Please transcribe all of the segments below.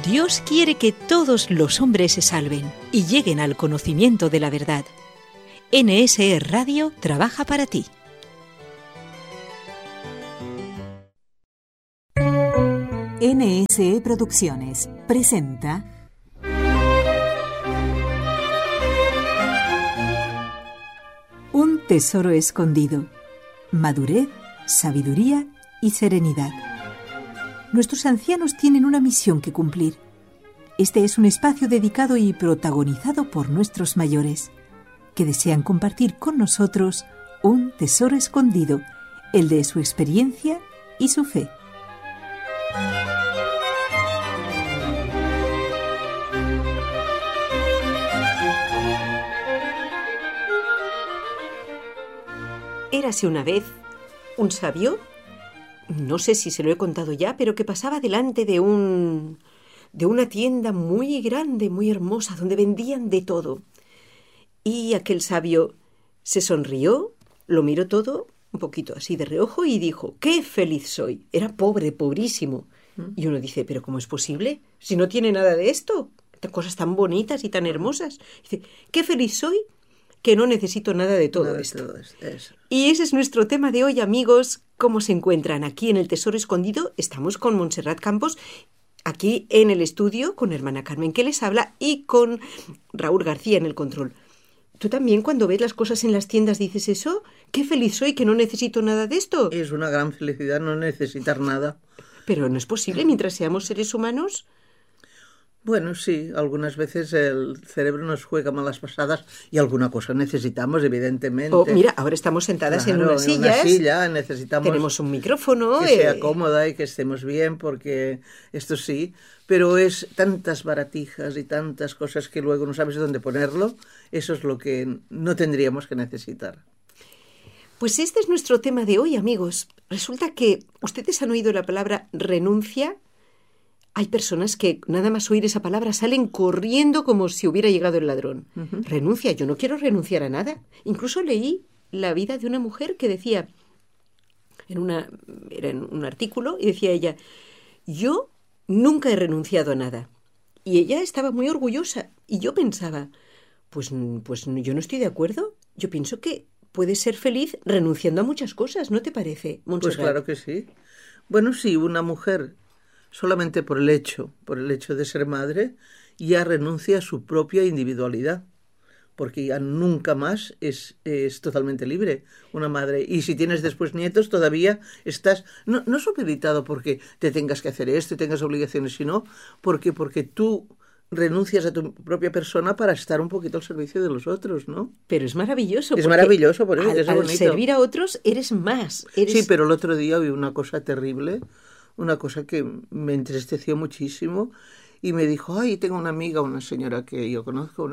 Dios quiere que todos los hombres se salven y lleguen al conocimiento de la verdad. NSE Radio trabaja para ti. NSE Producciones presenta Un tesoro escondido. Madurez, sabiduría y serenidad. Nuestros ancianos tienen una misión que cumplir. Este es un espacio dedicado y protagonizado por nuestros mayores, que desean compartir con nosotros un tesoro escondido, el de su experiencia y su fe. Érase una vez un sabio, no sé si se lo he contado ya, pero que pasaba delante de una tienda muy grande, muy hermosa, donde vendían de todo. Y aquel sabio se sonrió, lo miró todo un poquito así de reojo y dijo: ¡qué feliz soy! Era pobre, pobrísimo. Y uno dice: ¿pero cómo es posible? Si no tiene nada de esto, cosas tan bonitas y tan hermosas. Dice: ¡qué feliz soy! Que no necesito nada de todo esto. Y ese es nuestro tema de hoy, amigos. ¿Cómo se encuentran? Aquí en el Tesoro Escondido estamos con Montserrat Campos, aquí en el estudio, con hermana Carmen que les habla y con Raúl García en el control. ¿Tú también cuando ves las cosas en las tiendas dices eso? ¡Qué feliz soy que no necesito nada de esto! Es una gran felicidad no necesitar nada. Pero no es posible mientras seamos seres humanos. Bueno, sí, algunas veces el cerebro nos juega malas pasadas y alguna cosa necesitamos, evidentemente. Oh, mira, ahora estamos sentadas en unas sillas. En una silla necesitamos... Tenemos un micrófono. Que sea cómoda y que estemos bien, porque esto sí, pero es tantas baratijas y tantas cosas que luego no sabes dónde ponerlo, eso es lo que no tendríamos que necesitar. Pues este es nuestro tema de hoy, amigos. Resulta que ustedes han oído la palabra renuncia. Hay personas que nada más oír esa palabra salen corriendo como si hubiera llegado el ladrón. Renuncia, yo no quiero renunciar a nada. Incluso leí la vida de una mujer que decía, era en un artículo, y decía ella: yo nunca he renunciado a nada. Y ella estaba muy orgullosa. Y yo pensaba, pues yo no estoy de acuerdo. Yo pienso que puedes ser feliz renunciando a muchas cosas, ¿no te parece, Montserrat? Pues claro que sí. Bueno, sí, una mujer... solamente por el hecho de ser madre, ya renuncia a su propia individualidad, porque ya nunca más es totalmente libre una madre. Y si tienes después nietos, todavía estás, no supeditado porque te tengas que hacer esto y tengas obligaciones, sino porque tú renuncias a tu propia persona para estar un poquito al servicio de los otros, ¿no? Pero es maravilloso. Es maravilloso, por eso es bonito. Al servir a otros eres más. Sí, pero el otro día vi una cosa terrible, una cosa que me entristeció muchísimo, y me dijo: ay, tengo una amiga, una señora que yo conozco,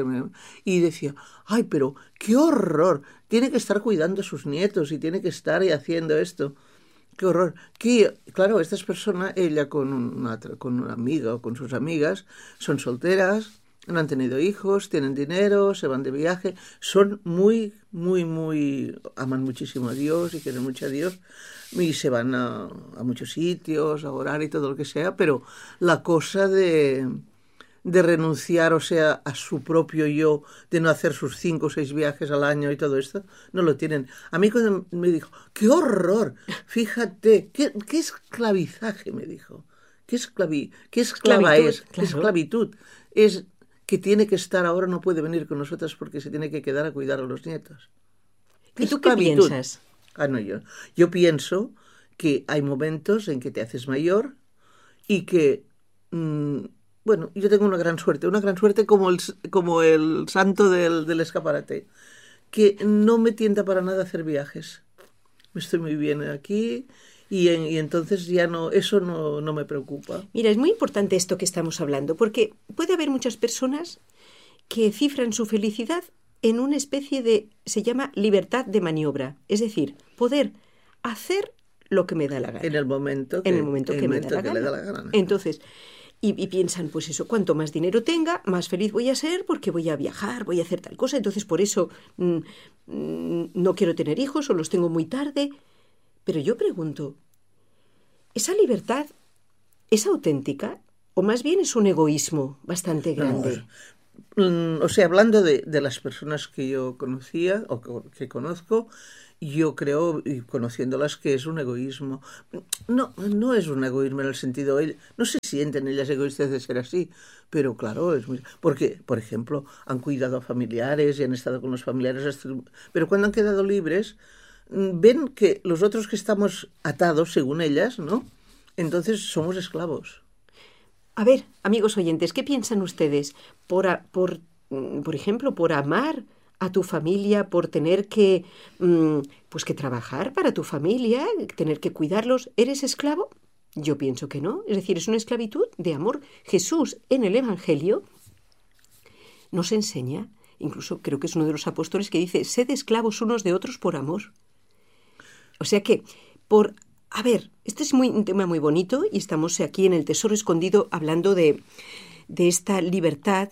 y decía: ay, pero qué horror, tiene que estar cuidando a sus nietos y tiene que estar haciendo esto, qué horror. Claro, estas personas, ella con una amiga o con sus amigas, son solteras, no han tenido hijos, tienen dinero, se van de viaje, son muy, muy, muy... aman muchísimo a Dios y quieren mucho a Dios y se van a muchos sitios a orar y todo lo que sea, pero la cosa de renunciar, o sea, a su propio yo, de no hacer sus 5 o 6 viajes al año y todo esto, no lo tienen. A mí cuando me dijo: ¡qué horror! Fíjate, qué esclavizaje, me dijo. ¿Qué esclava es? Claro. ¿Qué esclavitud? Es que tiene que estar ahora, no puede venir con nosotras porque se tiene que quedar a cuidar a los nietos. ¿Y tú qué piensas? No, yo pienso que hay momentos en que te haces mayor y que, bueno, yo tengo una gran suerte como el santo del escaparate, que no me tienta para nada hacer viajes. Estoy muy bien aquí. Y entonces ya eso no me preocupa. Mira, es muy importante esto que estamos hablando, porque puede haber muchas personas que cifran su felicidad en una especie de, se llama libertad de maniobra, es decir, poder hacer lo que me da la gana. En el momento que me da la gana. Entonces, y piensan, pues eso, cuanto más dinero tenga, más feliz voy a ser porque voy a viajar, voy a hacer tal cosa, entonces por eso no quiero tener hijos o los tengo muy tarde. Pero yo pregunto, ¿esa libertad es auténtica? o más bien es un egoísmo bastante grande. O sea, hablando de las personas que yo conocía o que conozco, yo creo, y conociéndolas, que es un egoísmo. No es un egoísmo en el sentido, no se sienten ellas egoístas de ser así, pero claro, porque, por ejemplo, han cuidado a familiares y han estado con los familiares, pero cuando han quedado libres, ven que los otros que estamos atados, según ellas, ¿no? Entonces somos esclavos. A ver, amigos oyentes, ¿qué piensan ustedes? Por ejemplo, por amar a tu familia, por tener que trabajar para tu familia, tener que cuidarlos, ¿eres esclavo? Yo pienso que no. Es decir, es una esclavitud de amor. Jesús en el Evangelio nos enseña, incluso creo que es uno de los apóstoles que dice, sed esclavos unos de otros por amor. O sea que, a ver, este es un tema muy bonito y estamos aquí en el Tesoro Escondido hablando de esta libertad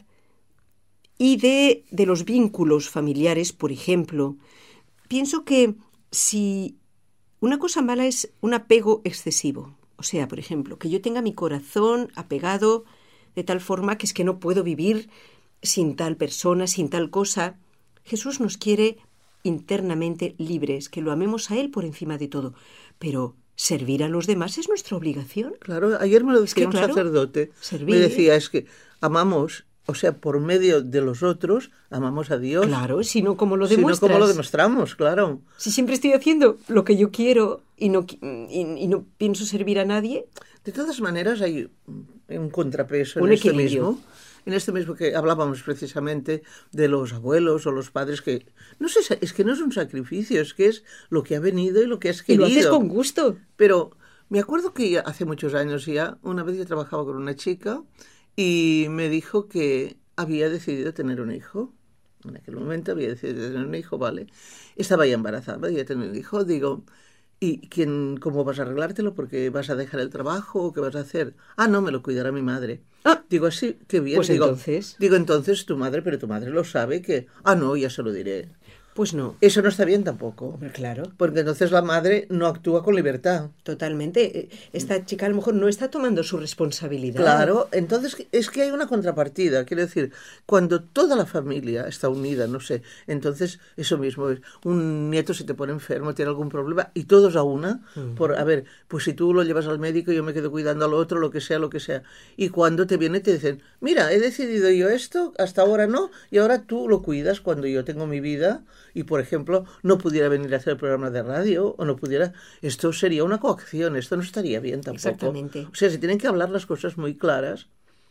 y de los vínculos familiares, por ejemplo. Pienso que si una cosa mala es un apego excesivo, o sea, por ejemplo, que yo tenga mi corazón apegado de tal forma que es que no puedo vivir sin tal persona, sin tal cosa. Jesús nos quiere internamente libres, que lo amemos a Él por encima de todo, pero servir a los demás es nuestra obligación. Claro, ayer me lo decía un sacerdote, me decía, es que amamos, o sea, por medio de los otros, amamos a Dios. Claro, si no, ¿cómo lo demuestras? Si no, ¿cómo lo demostramos? Claro. Si siempre estoy haciendo lo que yo quiero y no pienso servir a nadie. De todas maneras, hay un contrapeso en este mismo. En este mismo que hablábamos precisamente de los abuelos o los padres que... No sé, es que no es un sacrificio, es que es lo que ha venido y lo que has querido. Y lo haces con gusto. Pero me acuerdo que hace muchos años ya, una vez yo trabajaba con una chica y me dijo que había decidido tener un hijo. En aquel momento había decidido tener un hijo, ¿vale? Estaba ya embarazada, había tenido un hijo. Digo, ¿y cómo vas a arreglártelo? ¿Porque vas a dejar el trabajo o qué vas a hacer? Ah, no, me lo cuidará mi madre. Digo, así, qué bien. Pues entonces... Digo, entonces tu madre, pero tu madre lo sabe que... Ah, no, ya se lo diré. Pues no. Eso no está bien tampoco. Claro. Porque entonces la madre no actúa con libertad. Totalmente. Esta chica a lo mejor no está tomando su responsabilidad. Claro, entonces es que hay una contrapartida. Quiero decir, cuando toda la familia está unida, no sé, entonces eso mismo es, un nieto se te pone enfermo, tiene algún problema, y todos a una, a ver, pues si tú lo llevas al médico, yo me quedo cuidando al otro, lo que sea. Y cuando te viene te dicen, mira, he decidido yo esto, hasta ahora no, y ahora tú lo cuidas cuando yo tengo mi vida. Y, por ejemplo, no pudiera venir a hacer el programa de radio o no pudiera... Esto sería una coacción, esto no estaría bien tampoco. Exactamente. O sea, se tienen que hablar las cosas muy claras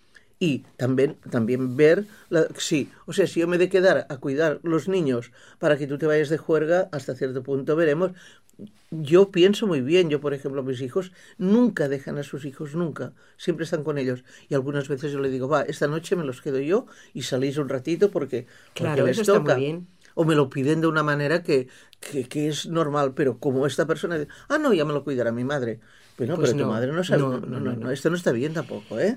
y también ver... sí, o sea, si yo me he de quedar a cuidar los niños para que tú te vayas de juerga, hasta cierto punto veremos. Yo pienso muy bien, yo, por ejemplo, mis hijos nunca dejan a sus hijos, nunca. Siempre están con ellos. Y algunas veces yo le digo, esta noche me los quedo yo y salís un ratito porque claro, les eso toca. Está muy bien. O me lo piden de una manera que es normal, pero como esta persona dice, no, ya me lo cuidará mi madre. Bueno, pues pero tu madre no sabe. No, esto no está bien tampoco, ¿eh?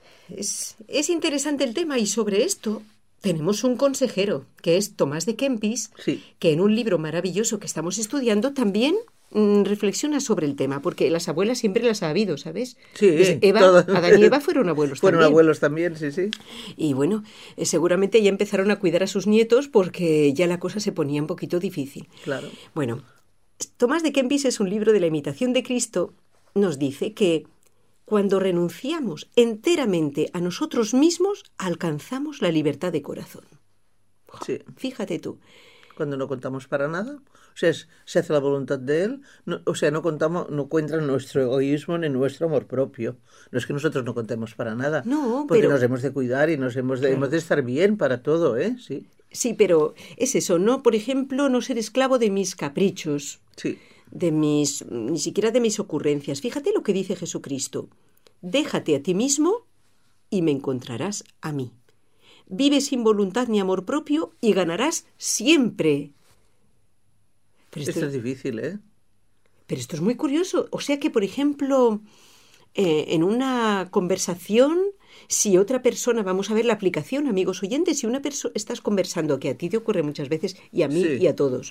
Es interesante el tema y sobre esto tenemos un consejero, que es Tomás de Kempis, sí, que en un libro maravilloso que estamos estudiando también reflexiona sobre el tema, porque las abuelas siempre las ha habido, ¿sabes? Sí, Adán y Eva fueron abuelos también. Fueron abuelos también, sí. Y bueno, seguramente ya empezaron a cuidar a sus nietos porque ya la cosa se ponía un poquito difícil. Claro. Bueno, Tomás de Kempis es un libro de la imitación de Cristo, nos dice que cuando renunciamos enteramente a nosotros mismos, alcanzamos la libertad de corazón. Sí. Fíjate tú. Cuando no contamos para nada, o sea, se hace la voluntad de Él, no cuenta nuestro egoísmo ni nuestro amor propio. No es que nosotros no contemos para nada, porque nos hemos de cuidar y hemos de estar bien para todo, ¿eh? Sí. Sí, pero es eso, ¿no? Por ejemplo, no ser esclavo de mis caprichos, sí, ni siquiera de mis ocurrencias. Fíjate lo que dice Jesucristo. Déjate a ti mismo y me encontrarás a mí. Vive sin voluntad ni amor propio y ganarás siempre. Pero esto es difícil, ¿eh? Pero esto es muy curioso. O sea que, por ejemplo, en una conversación, si otra persona, vamos a ver la aplicación, amigos oyentes, si estás conversando, que a ti te ocurre muchas veces y a mí y a todos.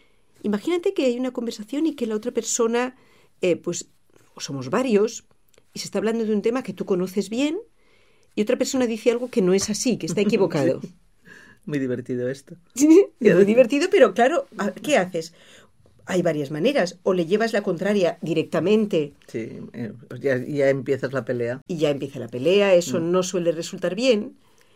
Imagínate que hay una conversación y que la otra persona, pues somos varios, y se está hablando de un tema que tú conoces bien y otra persona dice algo que no es así, que está equivocado. Sí. Muy divertido esto. Sí, es muy divertido, pero claro, ¿qué haces? Hay varias maneras. O le llevas la contraria directamente. Sí, pues ya empiezas la pelea. Y ya empieza la pelea, eso no suele resultar bien.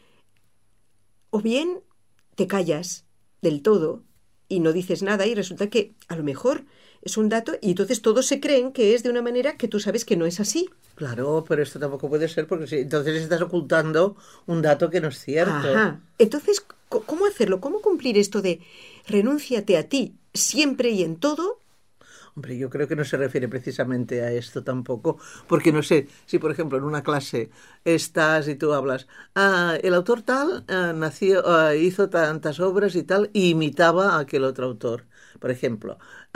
O bien te callas del todo y no dices nada y resulta que a lo mejor es un dato y entonces todos se creen que es de una manera que tú sabes que no es así. Claro, pero esto tampoco puede ser porque entonces estás ocultando un dato que no es cierto. Ajá. Entonces, ¿cómo hacerlo? ¿Cómo cumplir esto de renúnciate a ti siempre y en todo? Hombre, yo creo que no se refiere precisamente a esto tampoco, porque no sé, si por ejemplo en una clase estás y tú hablas, el autor tal hizo tantas obras y tal, y imitaba a aquel otro autor. Por ejemplo,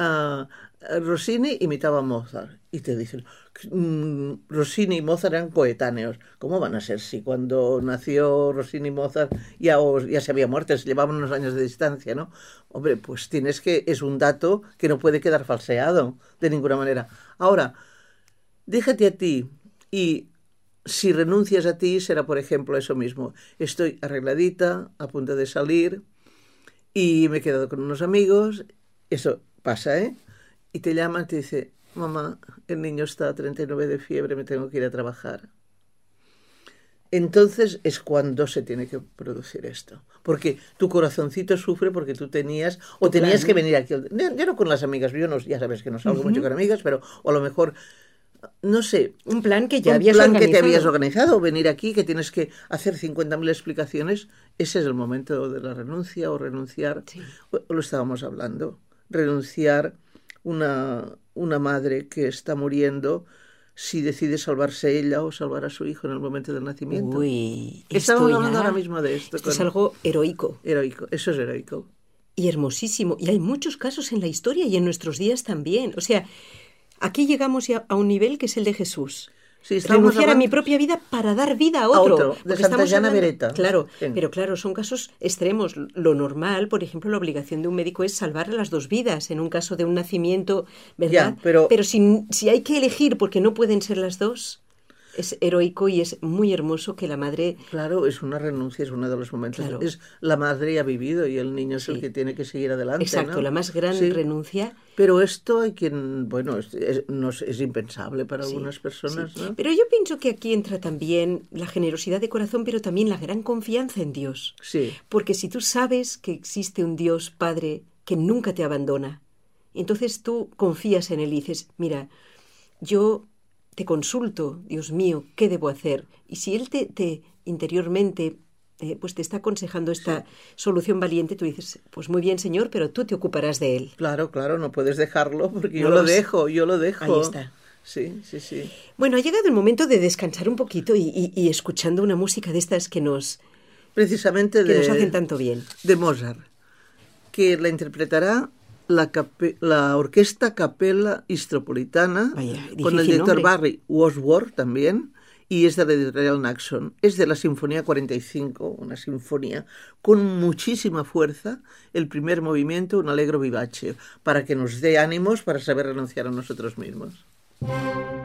Rossini imitaba a Mozart, y te dicen, Rossini y Mozart eran coetáneos. ¿Cómo van a ser si cuando nació Rossini y Mozart ya se había muerto, se llevaban unos años de distancia, ¿no? Hombre, pues es un dato que no puede quedar falseado de ninguna manera. Ahora, déjate a ti y si renuncias a ti será, por ejemplo, eso mismo. Estoy arregladita, a punto de salir y me he quedado con unos amigos. Eso pasa, ¿eh? Y te llaman y te dice, mamá, el niño está a 39 de fiebre, me tengo que ir a trabajar. Entonces es cuando se tiene que producir esto. Porque tu corazoncito sufre porque tú tenías que venir aquí. Yo no con las amigas, ya sabes que no salgo mucho con amigas, pero o a lo mejor, no sé. Un plan que te habías organizado, venir aquí, que tienes que hacer 50.000 explicaciones. Ese es el momento de la renuncia o renunciar. Sí. Lo estábamos hablando. Renunciar una madre que está muriendo, si decide salvarse ella o salvar a su hijo en el momento del nacimiento. Estamos hablando ahora mismo de esto. Es algo heroico. Heroico, eso es heroico. Y hermosísimo. Y hay muchos casos en la historia y en nuestros días también. O sea, aquí llegamos ya a un nivel que es el de Jesús. Sí, renunciar a mi propia vida para dar vida a otro. De Santillana Beretta. Claro, sí. Pero claro, son casos extremos. Lo normal, por ejemplo, la obligación de un médico es salvar las dos vidas en un caso de un nacimiento, ¿verdad? Ya, pero si hay que elegir porque no pueden ser las dos, es heroico y es muy hermoso que la madre... Claro, es una renuncia, es uno de los momentos. Claro. La madre ha vivido y el niño es el que tiene que seguir adelante. Exacto, ¿no? La más gran renuncia. Pero esto hay quien, es impensable para algunas personas, ¿no? Pero yo pienso que aquí entra también la generosidad de corazón, pero también la gran confianza en Dios. Sí. Porque si tú sabes que existe un Dios Padre que nunca te abandona, entonces tú confías en Él y dices, mira, yo te consulto, Dios mío, ¿qué debo hacer? Y si Él te interiormente pues te está aconsejando esta solución valiente, tú dices, pues muy bien, Señor, pero tú te ocuparás de Él. Claro, no puedes dejarlo porque yo lo dejo. Ahí está. Sí. Bueno, ha llegado el momento de descansar un poquito y escuchando una música de estas que nos hacen tanto bien. De Mozart, que la interpretará la Orquesta Capella Istropolitana, con el director Barry Wordsworth también, y es de la editorial Naxon. Es de la Sinfonía 45, una sinfonía con muchísima fuerza, el primer movimiento, un allegro vivace, para que nos dé ánimos para saber renunciar a nosotros mismos.